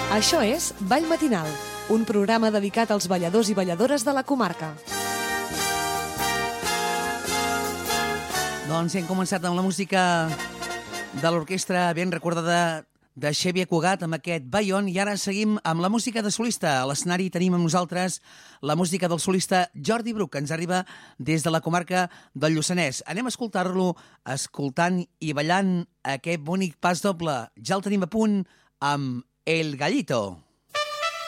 Això és Ball Matinal, un programa dedicat als balladors i balladores de la comarca. Doncs hem començat amb la música de l'orquestra ben recordada de Xavier Cugat amb aquest Bayon, i ara seguim amb la música de solista. A l'escenari tenim amb nosaltres la música del solista Jordi Bruc, que ens arriba des de la comarca del Lluçanès. Anem a escoltar-lo escoltant i ballant aquest bonic pas doble. Ja el tenim a punt amb El Gallito.